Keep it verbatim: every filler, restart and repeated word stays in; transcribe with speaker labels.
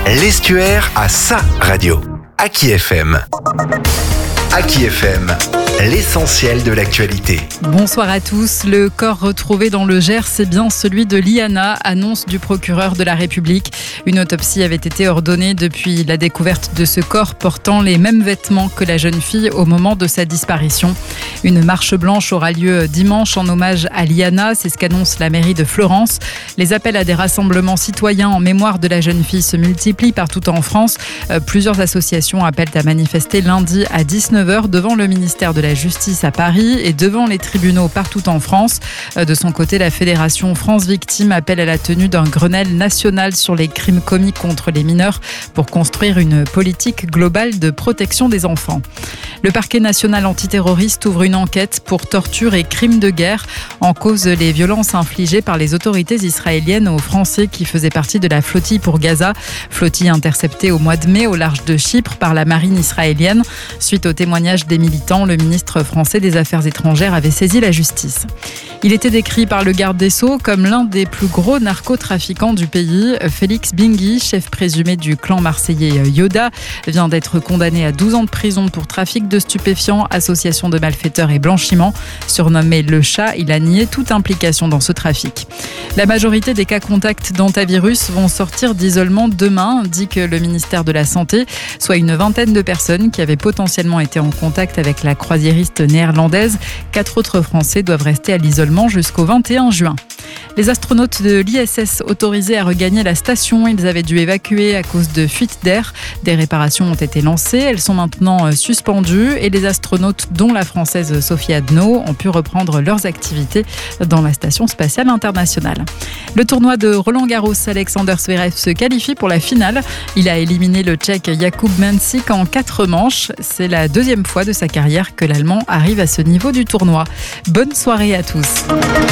Speaker 1: L'Estuaire a sa radio. Aki F M. Aki F M, l'essentiel de l'actualité.
Speaker 2: Bonsoir à tous. Le corps retrouvé dans le Gers, c'est bien celui de Liana, annonce du procureur de la République. Une autopsie avait été ordonnée depuis la découverte de ce corps portant les mêmes vêtements que la jeune fille au moment de sa disparition. Une marche blanche aura lieu dimanche en hommage à Liana, c'est ce qu'annonce la mairie de Florence. Les appels à des rassemblements citoyens en mémoire de la jeune fille se multiplient partout en France. Euh, plusieurs associations appellent à manifester lundi à dix-neuf heures devant le ministère de la Justice à Paris et devant les tribunaux partout en France. De son côté, la Fédération France Victimes appelle à la tenue d'un Grenelle national sur les crimes commis contre les mineurs pour construire une politique globale de protection des enfants. Le parquet national antiterroriste ouvre une enquête pour torture et crimes de guerre en cause les violences infligées par les autorités israéliennes aux Français qui faisaient partie de la flottille pour Gaza. Flottille interceptée au mois de mai au large de Chypre par la marine israélienne. Suite au témoignage des militants, le ministre français des Affaires étrangères avait saisi la justice. Il était décrit par le garde des Sceaux comme l'un des plus gros narcotrafiquants du pays. Félix Bingui, chef présumé du clan marseillais Yoda, vient d'être condamné à douze ans de prison pour trafic de stupéfiants, association de malfaiteurs et blanchiment. Surnommé le chat, il a nié toute implication dans ce trafic. La majorité des cas contacts d'hantavirus vont sortir d'isolement demain, indique le ministère de la Santé, soit une vingtaine de personnes qui avaient potentiellement été en contact avec la croisiériste néerlandaise. Quatre autres Français doivent rester à l'isolement jusqu'au vingt et un juin. Les astronautes de l'I S S autorisés à regagner la station, ils avaient dû évacuer à cause de fuites d'air. Des réparations ont été lancées, elles sont maintenant suspendues et les astronautes, dont la française Sophie Adno, ont pu reprendre leurs activités dans la station spatiale internationale. Le tournoi de Roland-Garros, Alexander Zverev se qualifie pour la finale. Il a éliminé le Tchèque Jakub Mensik en quatre manches. C'est la deuxième fois de sa carrière que l'Allemand arrive à ce niveau du tournoi. Bonne soirée à tous.